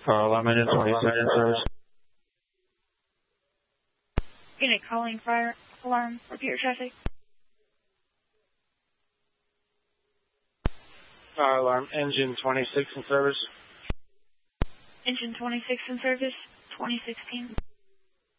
Fire alarm engine 26 in service. Unit calling fire alarm. Repeat your traffic. Fire alarm engine 26 in service. Engine 26 in service. 2016.